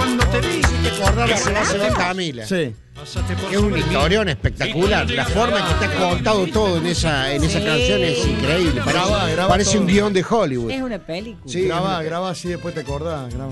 cuando te vi. te acordás la frase de Camila. Sí. Es un historión espectacular. La forma en que está contado todo en esa canción es increíble. Graba Parece todo. un guión de Hollywood. Es una película. Sí, Graba así, después te acordás.